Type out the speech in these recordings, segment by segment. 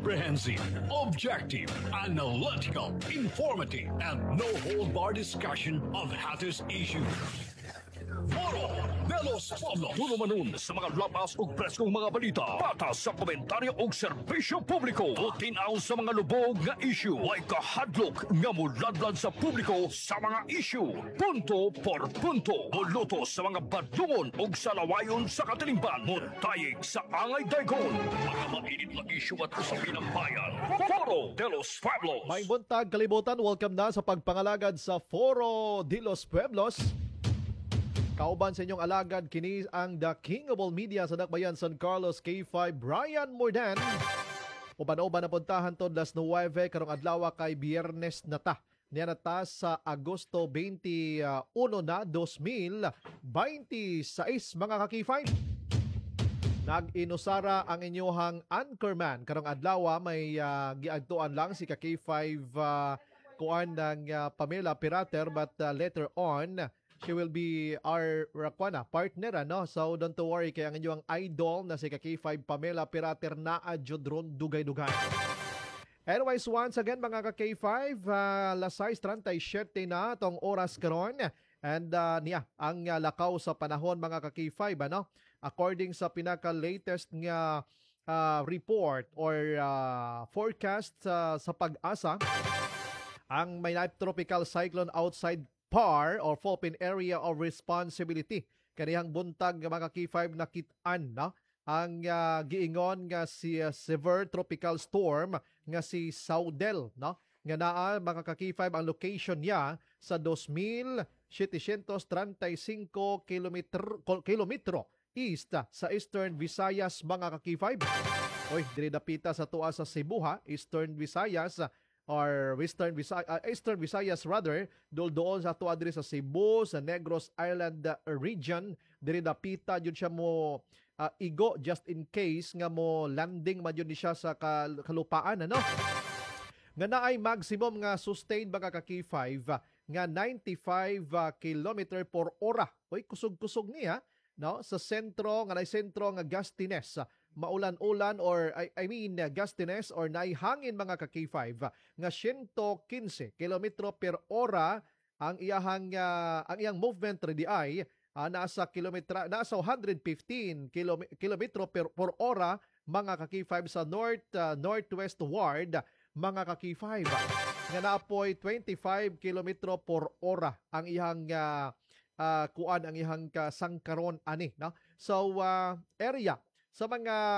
Comprehensive, objective, analytical, informative, and no-hold-bar discussion of hottest issues. Foro de los Pueblos. Tulumanon sa mga labas ug preskong mga balita. Patas sa komentaryo ug serbisyo publiko. Tinaw sa mga lubog nga issue. Way kahadlok nga muladlad sa publiko sa mga issue. Punto por punto. Muluto sa mga badlungon ug salawayon sa katilimban. Muntayig sa angay dagon. Mga mainit na issue at usapin ng bayan. Foro de los Pueblos. May buntag kalibutan, welcome na sa pagpangalagad sa Foro de los Pueblos. Kauban sa inyong alagad, kini ang The King of All Media sa Dakbayan, San Carlos, K5, Brian Mordan. Uban-uban na puntahan to las 9 karong adlaw kay Biyernes na ta. Niya na ta sa Agosto 21 na 2026 mga ka-K5. Nag-inusara ang inyong anchorman karong adlaw, may giagtuan lang si ka-K5 kuan ng Pamela Pirater, but later on she will be our partner, ano? So don't to worry, kaya ang inyong idol na si ka-K5 Pamela Pirater na adjodron dugay-dugay. Anyways, once again mga ka-K5, las 6:37 na tong oras karon. And niya ang lakaw sa panahon mga ka-K5, ano? According sa pinaka-latest nga report or forecast sa pag-asa, ang may tropical cyclone outside PAR or Philippine Area of Responsibility kaniyang buntag mga K5 nakitaan na ang giingon nga si severe tropical storm nga si Saudel, no, nga naa mga K5 ang location niya sa 2,735 kilometro east sa Eastern Visayas mga K5. Oy, diri dapita sa tuwa sa Cebu ha, Eastern Visayas or Eastern Visayas rather, doon sa tuwa diri sa Cebu, sa Negros Island region, diri dapita jud siya mo igo just in case nga mo landing man jud siya sa kalupaan, ano? Nga naay maximum nga sustained mga ka-K5 nga 95 km per hora. Oy, kusog-kusog niya, no? Sa sentro nga gustiness, maulan-ulan or gustiness or naihangin mga ka-K5 nga 115 km per hora ang iyang movement ready ay nasa 115 km per hora mga ka-K5 sa northwest ward mga ka-K5 nga naapoy 25 km per hora ang iyang ang iyang kasangkaron ani, no? So area sa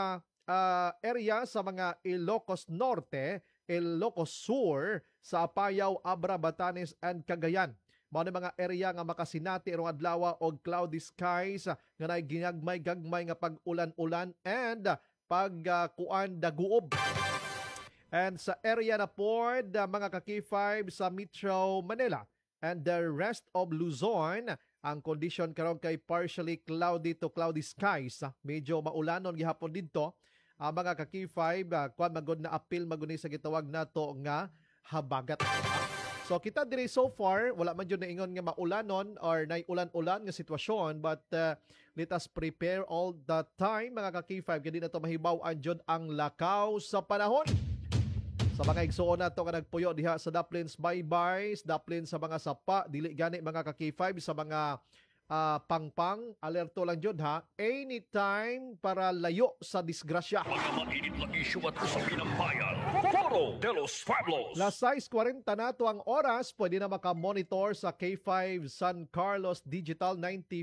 mga Ilocos Norte, Ilocos Sur, sa Apayao, Abra, Batanes and Cagayan. Mao ni mga area nga makasinati rong adlaw og cloudy skies nga nay ginagmay-gagmay nga pag-ulan-ulan and daguob. And sa area na pod mga ka-K5 sa Metro Manila and the rest of Luzon, ang condition karon kay partially cloudy to cloudy skies. Medyo maulanon gihapon didto. Mga ka-K5, kuan magod na appeal maguni sa gitawag nato nga habagat. So kita diri so far wala man jud naingon nga maulanon or nay ulan-ulan nga sitwasyon, but let us prepare all the time mga ka-K5 kay di na to mahibaw-an jud ang lakaw sa panahon. Sa mga igsuon nato nga nagpuyo diha sa Daplins Baybays, Daplins sa mga sapa, dili gani mga ka-K5 sa mga pangpang, alerto lang jud ha, anytime para layo sa disgrasya. Mga mainit na issue at usapin ng bayan. Foro de los Pueblos. Las 6:40 na to ang oras, pwede na makamonitor sa K5 San Carlos Digital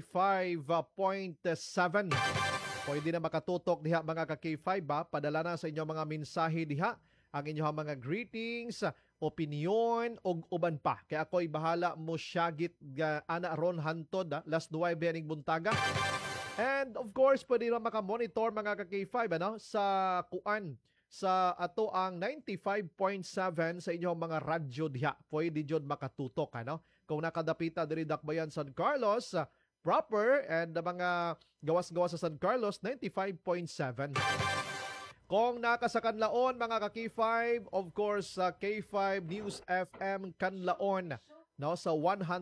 95.7. Pwede na makatutok diha mga ka-K5 padala na sa inyong mga mensahe diha ang inyong mga greetings, opinion, o uban pa. Kaya ako'y bahala mo syagit ana ron hantod, last 9 aning buntaga. And of course, pwede na makamonitor mga ka-K5 sa sa ato ang 95.7 sa inyong mga radyo diha. Pwede jud makatutok, ano? Kung nakadapita diri Dakbayan San Carlos, proper, and mga gawas-gawas sa San Carlos, 95.7. Kung nakasakanlaon mga ka-K5, of course sa K5 News FM Kanlaon, no, sa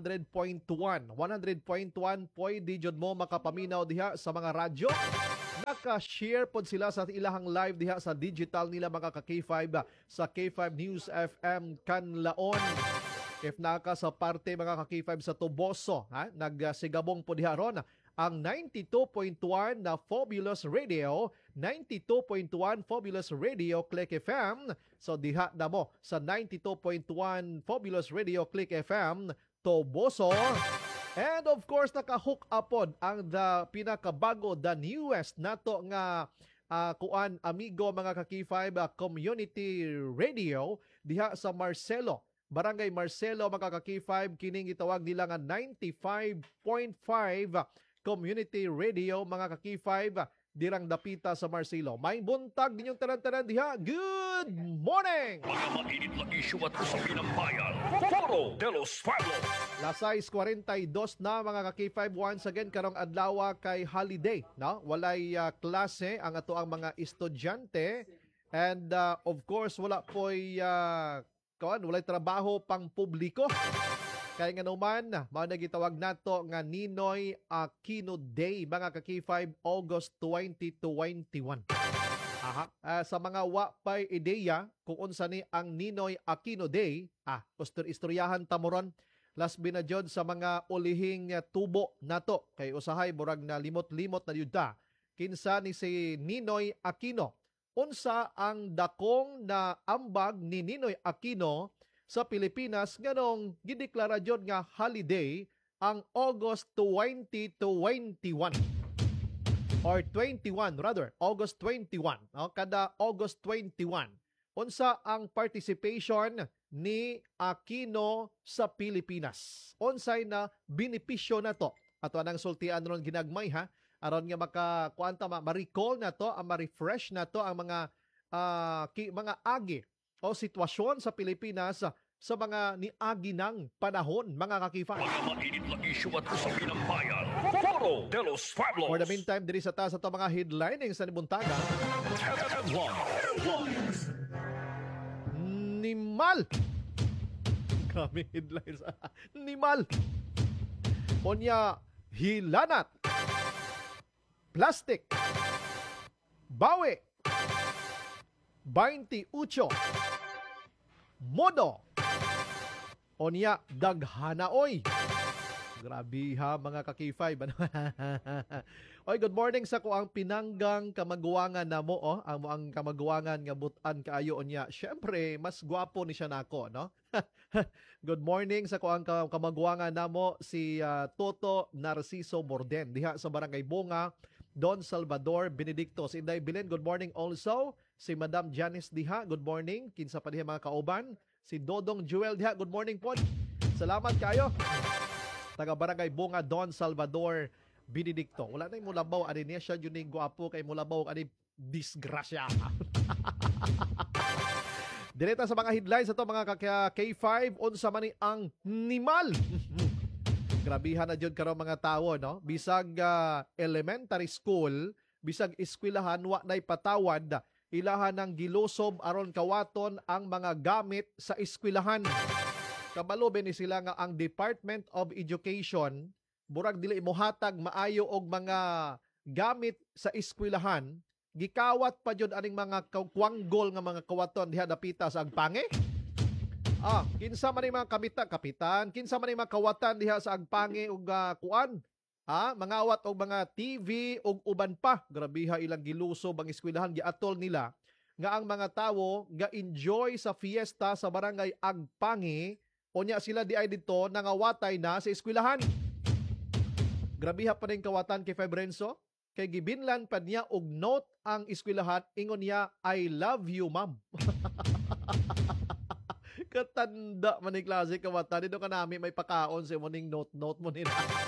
100.1 pwede jud mo makapaminaw diha sa mga radyo. naka-share pod sila sa ilahang live diha sa digital nila mga ka-K5 sa K5 News FM Kanlaon. If naka sa parte mga ka-K5 sa Toboso, nagsigabong po diha ron ang 92.1 na Fabulous Radio, 92.1 Fabulous Radio Click FM. So diha na mo sa 92.1 Fabulous Radio Click FM Toboso. And of course naka-hook upon ang pinakabago, the newest nato nga kuan amigo mga ka-K5 community radio diha sa Marcelo, Barangay Marcelo mga ka-K5, kining itawag nila nga 95.5 community radio mga ka-K5 dirang dapita sa Marcelo. May buntag ninyong tanan-tanan diha. Good morning! Mga mainit na isyu at usapin ng bayan. Foro de los Pueblos. Lasais 42 na mga ka-K5 once again karong adlaw kay holiday, no? Walay klase ang ato ang mga estudyante and of course wala po'y walay trabaho pang publiko. Kaya nga naman, gitawag nato nga Ninoy Aquino Day, mga ka-K5, August 2021. Sa mga wapay ideya, kung unsa ni ang Ninoy Aquino Day, istoryahan tamoron, last binadjod sa mga ulihing tubo nato, kay usahay, burag na limot-limot na yuda. Kinsa ni si Ninoy Aquino. Unsa ang dakong na ambag ni Ninoy Aquino sa Pilipinas nganong gideklara jud nga holiday ang August 2021 or 21 rather, August 21, kada August 21. Unsa ang participation ni Aquino sa Pilipinas? Unsay na benepisyo nato? Ato anang sultian ron ginagmay aron nga makakuanta ma-recall nato, ma-refresh nato ang mga mga agi o sitwasyon sa Pilipinas sa mga niagi ng panahon, mga ka-K5. Mga mainit na isyu at usapin ng bayan. Foro de los Pueblos. For the meantime, diri sa taas ito mga headlining sa Nibuntaga. Nimal. Kami headlines. Nimal. Onya, hilanat. Plastic. Bawi. 28. Modo. Onya, daghanaoy. Grabe ha mga ka-K5. Oy, good morning sa ko ang pinanggang kamaguwangan na mo. Ang kamaguwangan nga butan kaayo onya. Syempre, mas gwapo ni siya nako, no? Good morning sa ko ang kamaguwangan na mo si Toto Narciso Borden diha sa Barangay Bunga, Don Salvador Benedicto. Si Inday Bilen, good morning also. Si Madam Janice diha, good morning. Kinsa pa diha mga kauban. Si Dodong Jewel diha, good morning po. Salamat kayo. Taga Barangay Bunga, Don Salvador Benedicto. Wala na yung mulabaw. Ani niya siya yun yung guwapo kay mulabaw. Ani disgrasya. Direta sa mga headlines ito mga K5. Unsa man ni ang nimal. Grabihan na dyan karon mga tao, no? Bisag elementary school, bisag eskwelahan, wa na'y patawad, ilahan ng gilosob aron kawaton ang mga gamit sa eskwelahan. Kabalo ni sila nga ang Department of Education, burag dili mohatag maayo og mga gamit sa eskwelahan, gikawat pa jud aning mga kwanggol nga mga kawaton diha dapita sa agpange. Kinsa man ni mga kapitan, kinsa man ni mga kawatan diha sa agpange ug kuan. Mangawat og mga TV ug uban pa. Grabiha ilang gilusob ang eskwelahan, giatol nila nga ang mga tawo nga enjoy sa fiesta sa barangay Agpangi, unya sila di ay dito nangawatay na sa eskwelahan. Grabiha pa ning kawatan kay Febrenzo, kay gibinlan pa niya og note ang eskwelahan, ingon niya, I love you, ma'am. Katanda man ni klase kawatan, dito ka namin may pakaon sa morning note mo nila.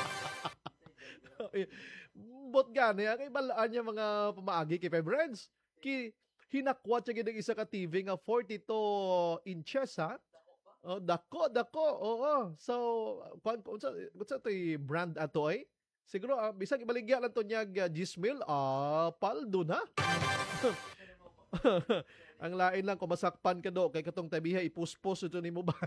Bot gani, kay balaan niya mga pamaagi kay Febrens. Hinakwat siya gid isa ka TV nga 42 inches ha. Dako. Oo. So, kung sa to'y brand ato ay, siguro, bisag ibaligya lang to niya Gismil, paldo na. Ang lain lang kung masakpan ka do, kay katong tabiha, ipuspos ito ni mo ba?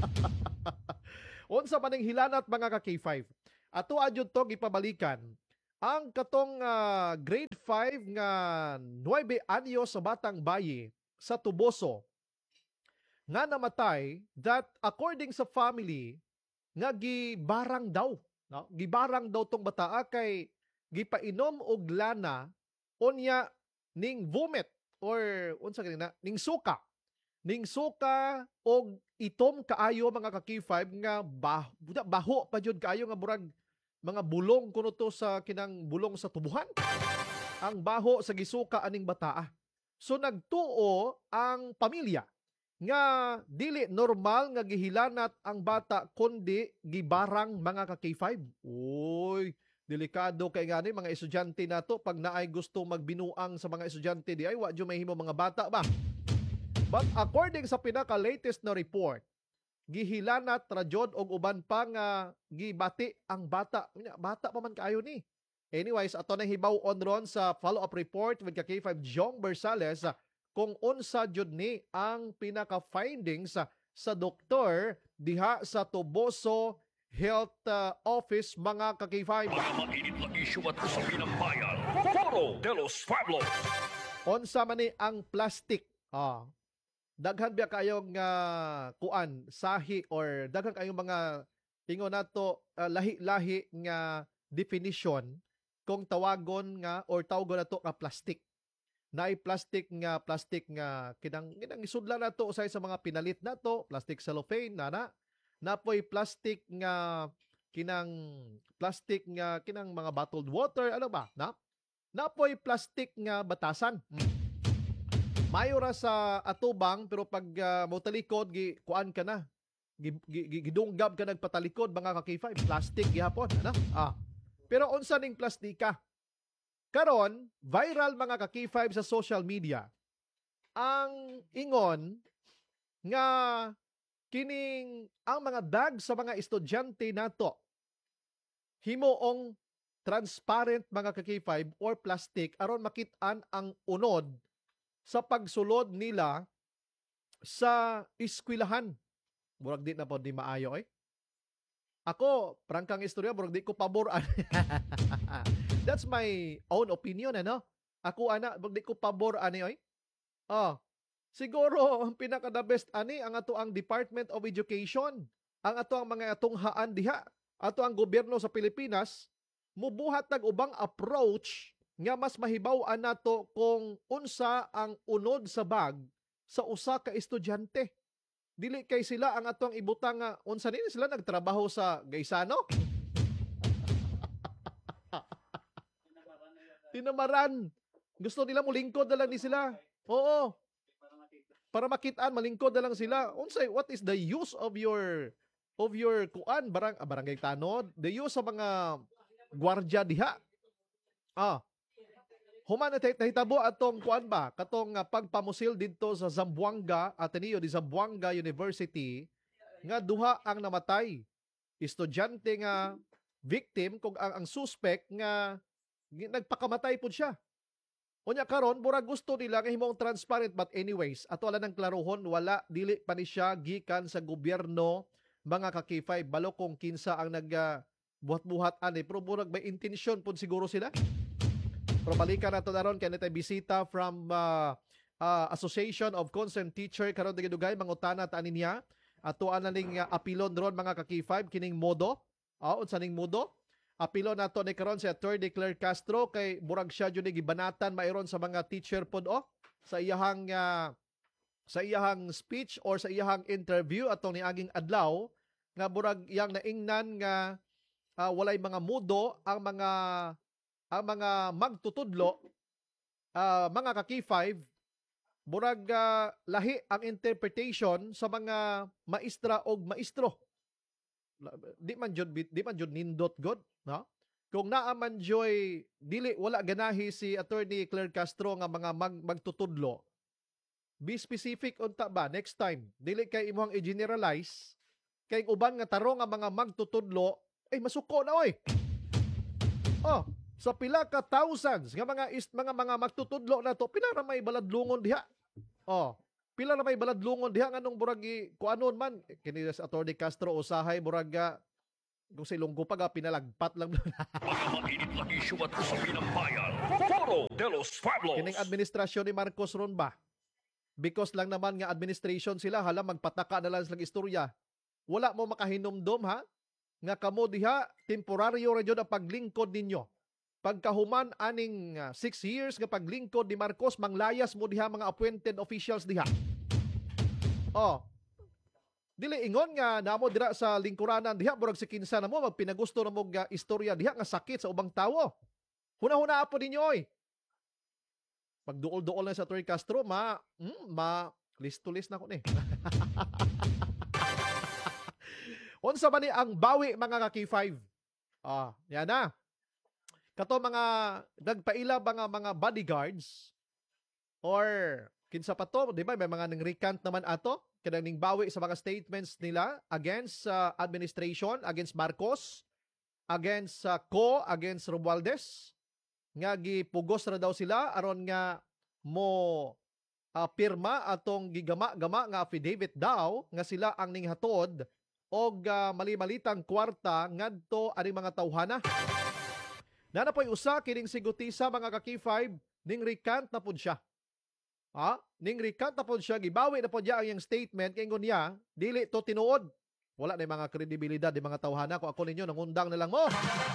Unsa man ang hilanat mga ka-K5. Ato adyo to ipabalikan Ang katong grade 5 nga 9 anyos sa Batang Bayi sa Tuboso nga namatay that according sa family nga gibarang daw, no? Gibarang daw tong bataa kay gipainom og lana unya ning vomit or unsa kanina ning suka. Ning suka og itom kaayo mga ka-K5 nga baho pa jud kaayo nga burag mga bulong kuno to sa kinang bulong sa tubuhan. Ang baho sa gisuka aning bataa. So nagtuo ang pamilya nga dili normal nga gihilanat ang bata kundi gibarang mga ka-K5. Uy, delikado kay gani mga estudyante nato pag naay gusto magbinuang sa mga estudyante di ay wa jud mahimo mga bata ba. But according sa pinaka-latest na report, gihilanat radyod og uban pa nga gibati ang bata. Bata pa man kaayo ni. Anyways, ato na hibaw-on ron sa follow-up report with K5 Jong Bersales kung unsa jud ni ang pinaka-findings sa doktor diha sa Tuboso Health Office mga ka-K5. Mga mainit na issue at usapin ng bayan. Foro de los Pueblos. Unsa man ni ang plastic? Daghan biya kayong kuan, sahi or daghan kayong mga ingon nato lahi-lahi nga definition kung tawagon nga or tawgon nato nga plastic. Naay plastic nga kinang isudlan nato usay sa mga pinalit nato, plastic cellophane napoy plastic nga kinang mga bottled water, ano ba? Napoy plastic nga batasan. Mayo ra sa atubang pero pag mo talikod kuan ka na. Gidunggab ka nagpatalikod mga ka-K5, plastic gihapon, ano? Pero unsa ning plastika? Karon, viral mga ka-K5 sa social media. Ang ingon nga kining ang mga bag sa mga estudyante nato himuong transparent mga ka-K5 or plastic aron makit-an ang unod sa pagsulod nila sa eskwelahan. Murag di na po di maayo eh. Ako, prangkang istorya, murag di ko pabor. That's my own opinion, ano? Ako, murag di ko pabor, eh. Siguro, ang pinaka-the best, ang ato ang Department of Education, ang ato ang mga tunghaan diha, ato ang gobyerno sa Pilipinas, mubuhat tag ubang approach nga mas mahibaw-an nato kung unsa ang unod sa bag sa usa ka estudyante. Dili kay sila ang atong ibutang nga unsa nini sila nagtrabaho sa Gaisano? Tinamaran. Gusto nila mulingkod na lang ni sila. Oo. Para makitaan malingkod na lang sila. Unsay what is the use of your kuan barangay tanod? The use sa mga gwardiya diha. Human na nahitabo atong kuan ba katong pagpamusil didto sa Zamboanga Ateneo di Zamboanga University nga duha ang namatay. Estudyante nga victim kung ang suspect nga nagpakamatay pud siya. Unya karon murag gusto nila nga himong transparent but anyways ato ala nang klarohon wala dili pa ni siya gikan sa gobyerno mga ka-K5 balo kung kinsa ang buhat-buhat ani pero murag may intensyon pud siguro sila. Pero balikan nato daron kay natay bisita from Association of Concerned Teacher karon digidugay mangutana ta ani niya atoan na ning apilon ron mga ka-K5 kining modo. Unsa ning modo? Apilon nato ni karon si Attorney Claire Castro kay murag siya jud gibanatan mayroon sa mga teacher pod sa iyahang speech or sa iyahang interview atong niaging adlaw nga murag iyang naingnan nga walay mga mudo ang mga magtutudlo, mga ka-K5, murag lahi ang interpretation sa mga maestra o maestro. Di man jud nindot god, no? Kung naa man joy dili wala ganahi si Attorney Claire Castro nga mga magtutudlo. Be specific unta ba next time. Dili kay imong i-generalize kay uban nga tarong nga mga magtutudlo ay masuko na oy. Sa pila ka thousands nga mga magtutudlo na to, pila ra may baladlungon diha. Pila ra may baladlungon diha nganong burag kuanon man kini sa Attorney Castro usahay burag Kung sa Ilonggo pa pinalagpat lang. Mga mainit na isyu at usapin ng bayan. Foro de los Pueblos. Kining administrasyon ni Marcos ron ba? Because lang naman nga administration sila, hala magpataka na lang silang istorya. Wala mo makahinumdom ha? Nga kamo diha, temporaryo ra jud ang paglingkod ninyo. Pagkahuman aning 6 years nga paglingkod ni Marcos, manglayas mo diha mga appointed officials diha. Oh, dili ingon nga namo dira sa lingkuranan diha, burag si kinsa na mo, magpinagusto na mo nga istorya diha nga sakit sa ubang tawo. Huna-huna po ninyo oy. Pag duol-duol na sa Torre Castro, list-to-list na ko ni. Unsa man ni ang bawi mga ka-K5? Yan na. Kato mga nagpaila mga bodyguards or kinsa pa to, di ba? May mga nang recant naman ato kanang ning bawi sa mga statements nila against administration, against Marcos, against Co, against Romualdez. Nga gipugos na daw sila aron nga mo pirma atong gigama-gama nga affidavit daw nga sila ang ninghatod og mali-malitang kwarta ngadto aning mga tawhana. Nanapoy usa kining sigutisa mga ka-K5 ning recant na pud siya. Ning recant na pud siya, gibawi na pud niya ang iyang statement kay ingon niya dili to tinuod. Wala na mga kredibilidad di mga tawhana kung ako ninyo nangundang na lang mo.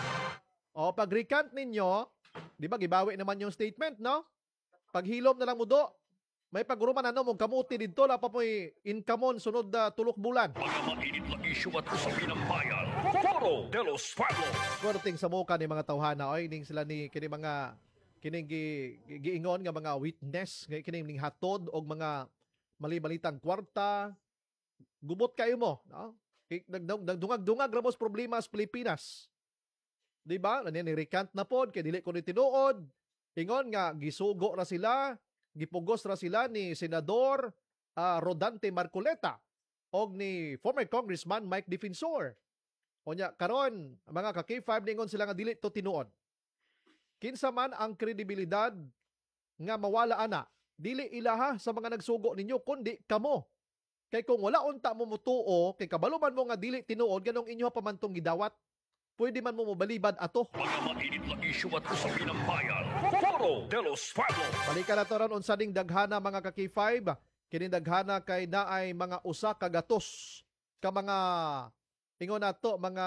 Pag recant ninyo, di ba gibawi naman yung statement, no? Paghilom na lang mudo. May pagruman mong kamuti dito, la pa po'y inkamon sunod tulok bulan. Mga mainit na isyu at usapin ng bayan. Foro de los Pueblos. Swerting sa muka ni mga tawhana, oy, ning sila ni kining giingon nga mga witness, kining ning hatod og mga mali-malitang kwarta. Gubot kayo mo, no? Nagdungag-dungag ramos problema sa Pilipinas. Di ba? Recant na pod kay dili ko ni tinuod. Ingon nga gisugo ra sila, gipugos ra sila ni Senador Rodante Marcoleta og ni former Congressman Mike Defensor. Onya karon mga ka-K5 ningon sila nga dili to tinuod. Kinsa man ang kredibilidad nga mawala ana, dili ilaha sa mga nagsugo ninyo kundi kamo. Kay kung wala unta mo mutuo, kay kabaluman mo nga dili tinuod ganong inyo pamantong gidawat. Pwede man mo mobalibad ato. Mga mainit na isyu at usapin ng bayan. Foro de los Pueblos. Balikan na to ron unsa ding daghana mga ka-K5. Kini daghana kay naay mga usa ka gatos ka mga ingon nato mga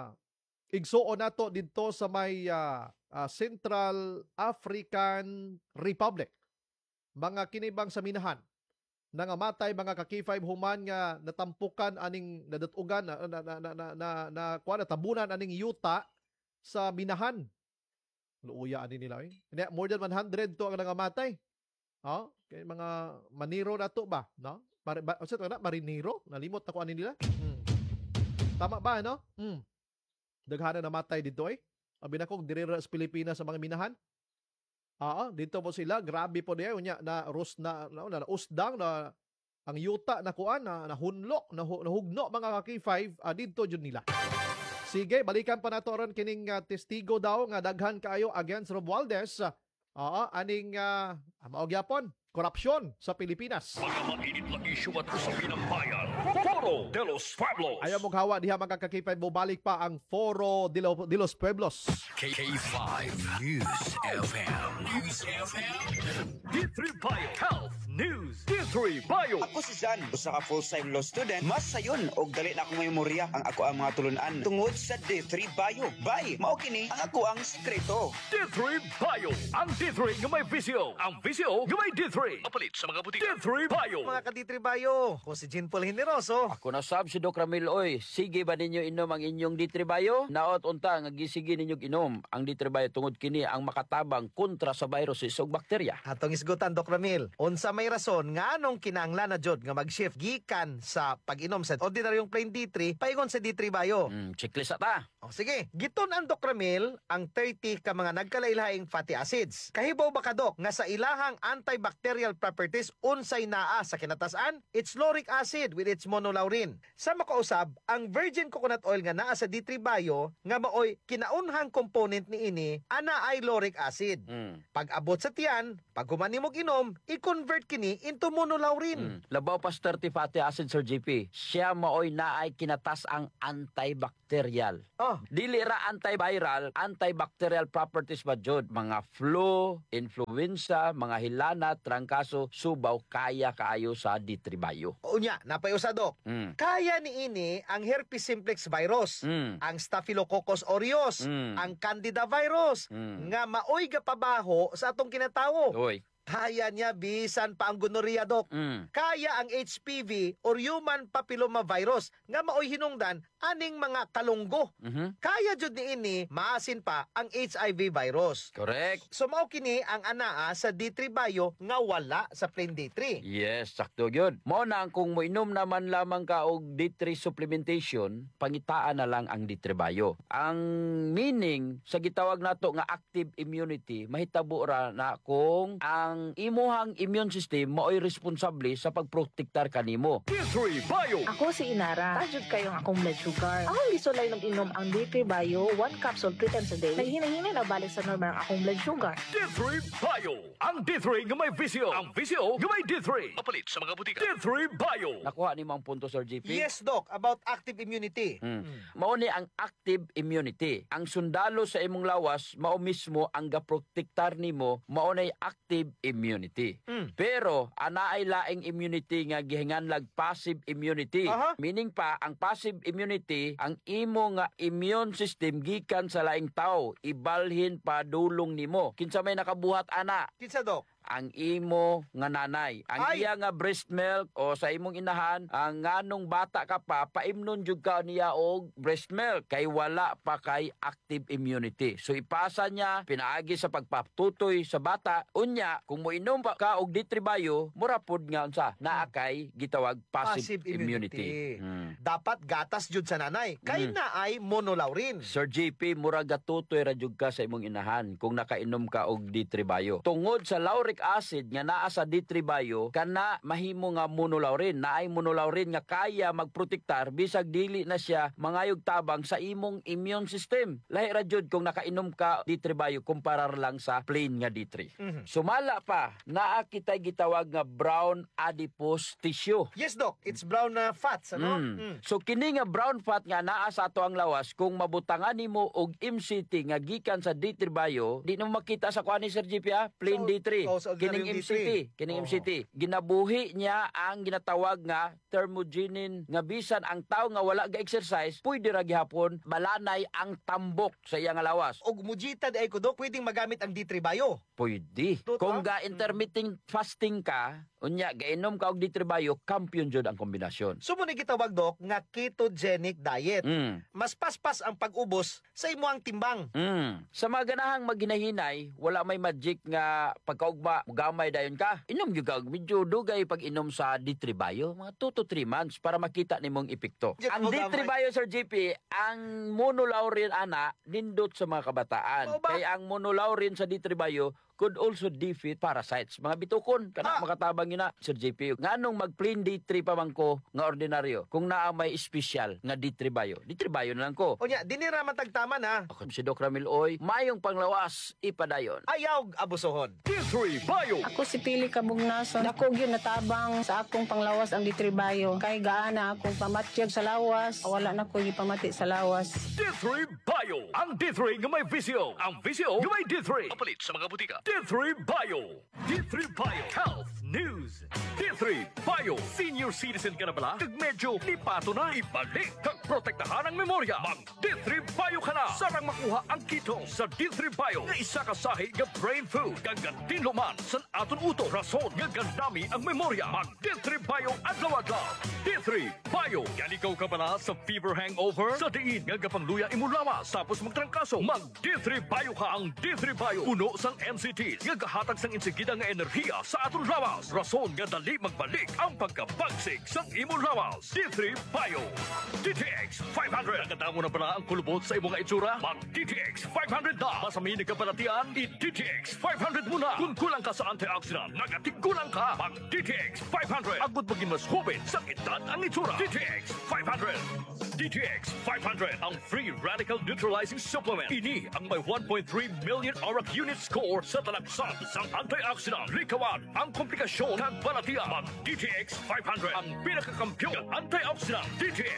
igsuon nato didto sa may Central African Republic. Mga kinibang sa minahan. Nangamatay mga ka-K5 human nga natampukan aning nadatugan tabunan aning yuta sa minahan. Luuya ani nila more than 100 to ang nangamatay. Kay mga maniro na to ba, no? Marinero, nalimot ako ani nila. Tama ba no? Daghana namatay dito Abi na kong diri sa Pilipinas sa mga minahan. Dito po sila, grabe po niya, unya na usdang na ang yuta na kuan na nahunlok, nahugno mga ka-K5 dito jud nila. Sige, balikan pa nato ron kining testigo daw nga daghan kaayo against Romualdez. Aning maog yapon, korupsyon sa Pilipinas. Mga mainit na isyu at usapin ng bayan. Foro de los Pueblos. Ayaw mong hawa diha mga ka-K5, bumalik pa ang Foro de los Pueblos. K5 News FM. News FM. D3 Bio Health News. D3 Bio. Ako si Jan, usa ka full-time law student. Mas sayon og dali na akong memorya ang ako ang mga tulunan tungod sa D3 Bio. Bye, mao kini ang ako ang sekreto. D3 Bio. Ang D3 nga may visyo. Ang visyo nga may D3. Mapalit sa mga butika. D3 Bio. Mga ka-D3 Bio, ko si Jean Paul Generoso. Ako na sab si Doc Ramil, oy. Sige ba ninyo inom ang inyong D3 Bio? Naot unta nga gisige ninyo inom ang D3 Bio tungod kini ang makatabang kontra sa virus ug bakterya. Atong isgutan, Doc Ramil. Unsa may rason nga anong kinahanglan na jud nga mag-shift gikan sa pag-inom sa ordinaryong plain D3 paingon sa D3 Bio? Checklist ata. Sige, giton ang Doc Ramil ang 30 ka mga nagkalailhaing fatty acids. Kahibaw ba ka, Doc, nga sa ilahang antibacterial properties unsay naa sa kinatasan? It's lauric acid with its monolaurin. Sa makausab, ang virgin coconut oil nga naa sa D3 Bio nga maoy kinaunhang component ni ini ana ay lauric acid. Pag abot sa tiyan, Pag human nimog inom, i-convert kini into monolaurin. Labaw pa 30 fatty acid, Sir GP. Siya maoy naay kinatas ang antibacterial. Oh, Dili ra antiviral, antibacterial properties ba jud? Mga flu, influenza, mga hilana, trangkaso, subaw, kaya kaayo sa D3 Bio. unya, napayusa Dok. Mm. Kaya ni ini ang herpes simplex virus, Mm. ang Staphylococcus aureus, Mm. ang Candida virus, Mm. nga maoy ga pabaho sa atong kinatawo. Oy. Kaya niya bisan pa ang gonorrhea, Dok. Mm. Kaya ang HPV or human papilloma virus nga maoy hinungdan aning mga kalunggo. Mhm. Kaya jud ni ini maasin pa ang HIV virus. Correct. So mao kini ang anaa sa D3 Bio nga wala sa plain D3. Yes, sakto yun. Mao na kung moinom naman lamang ka og D3 supplementation, pangitaan na lang ang D3 Bio. Ang meaning sa gitawag nato nga active immunity, mahitabo ra na kung ang imuhang immune system maoy responsable sa pagprotektar kanimo. D3 Bio. Ako si Inara. Tajud kayong akong blood sugar. Ako gisulay ng inom ang D3 Bio, 1 capsule 3 times a day. Naghinay-hinay na balik sa normal ang akong blood sugar. D3 Bio. Ang D3 nga may visyo. Ang visyo nga may D3. Mapalit sa mga butika. D3 Bio. Nakuha ni ang punto, Sir GP? Yes, Doc, about active immunity. Mao ni ang active immunity. Ang sundalo sa imong lawas mao mismo ang gaprotektar nimo, mao nay active immunity. Pero anaay laing immunity nga gihinganlag passive immunity. Aha. Meaning pa ang passive immunity ang imo nga immune system gikan sa laing tao, ibalhin pa dulong nimo. Kinsa may nakabuhat ana? Kinsa, Doc? Ang imo nga nanay. Ang Ay! iya nga breast milk o sa imong inahan, ang nganong bata ka pa, paimnon jud ka niya og breast milk kay wala pa kay active immunity. So ipasa niya pinaagi sa pagpatutoy sa bata. Unya, kung moinom pa ka og D3 Bio, mura pod nga unsa naa kay gitawag passive, immunity. Dapat gatas jud sa nanay. Kay na ay monolaurin. Sir JP, mura gatutoy ra jud ka sa imong inahan kung nakainom ka og D3 Bio. Tungod sa lauric acid nga naa sa D3 Bio, kana mahimo nga monolaurin. Naay monolaurin nga kaya magprotektar bisag dili na siya mangayog tabang sa imong immune system. Lahi ra jud kung nakainom ka D3 Bio kumparar lang sa plain nga D3. Sumala pa, naa kitay gitawag nga brown adipose tissue. Yes, Doc. It's brown na fats, ano? So kini nga brown fat nga naa sa ato ang lawas, kung mabutangan nimo og MCT nga gikan sa D3 Bio, di na makita sa kuan ni Sir GP, plain So, D3. so Kining ordinary MCT, D3. kining Oo. MCT. Ginabuhi niya ang ginatawag nga thermogenin nga bisan ang tao nga wala ga exercise, pwede ra gihapon malanay ang tambok sa iyang lawas. Og mujita di ay ko, Doc, pwedeng magamit ang D3 Bio. Pwede. Totoo? Kung ga intermittent fasting ka, unya gainom ka og D3 Bio, kampiyon jud ang kombinasyon. So mo ni gitawag, Doc, nga ketogenic diet. Mm. Mas paspas ang pag-ubos sa imuang timbang. Sa mga ganahang maghinahinay, wala may magic nga pagkaugma, gamay dayon ka. Inom gyud ka, medyo dugay pag inom sa D3 Bio, mga 2 to 3 months para makita nimong epekto. Diyan Ang mo D3 gamay. Bio, Sir JP, ang monolaurin ana, nindot sa mga kabataan. Oo ba? Kaya ang monolaurin sa D3 Bio could also defeat parasites. Mga bitukon, kana makatabang yun na, Sir JP. Nganong mag-plain D3 pa man ko nga ordinaryo, kung naa may special nga D3 Bio. D3 Bio na lang ko. O nya, dinira man tagtama na. Ako si Doc Ramil Oy, mayong panglawas, ipadayon. Ayaw abusohon. D3 Bio. Ako si Pili Kabugnason. Ako gyud natabang sa akong panglawas ang D3 Bio. Kay gaana akong pamatyag sa lawas. Wala na ko gipamati sa lawas. D3 Bio. Ang D3 nga may visyo. Ang visyo nga may D3. Mapalit sa mga butika. D3 Bio. D3 Bio. Health News. D3 Bio. Senior citizen ka na bala? Kag medyo lipato na. Ibalik kag protektahan ang memorya. Mag D3 Bio ka na. Sarang makuha ang kito sa D3 Bio. Nga isa ka sahi nga brain food. Gagantin luman sa aton uto. Rason nga gandami ang memorya. Mag D3 Bio adlaw-adlaw. D3 Bio. Yan ikaw ka bala sa fever hangover? Sa diin nga gapangluya imo lawas. Tapos magtrangkaso. Mag D3 Bio ka ang D3 Bio. Uno sang MCTs. Nga gahatag sang insigida nga enerhiya sa aton lawas. Rason nga dali magbalik ang pagkabagsig sang imo lawas. D3 Bio. DTX 500. Nagkatamo na pala ang kulubot sa imong itsura? Mag DTX 500 na. Masaminig ka palatian? I-DTX 500 muna. Kung kulang ka sa antioxidant, nagatigkulang ka. Mag DTX 500. Agud maging mas hubin sa edad ang itsura. DTX 500. DTX 500 ang free radical neutralizing supplement. Ini ang may 1.3 million ORAC unit score sa pinatalagsan sang antioxidant likawan ang komplikasyon ng balatian. DTX 500 ang pinakakampyon antioxidant DTX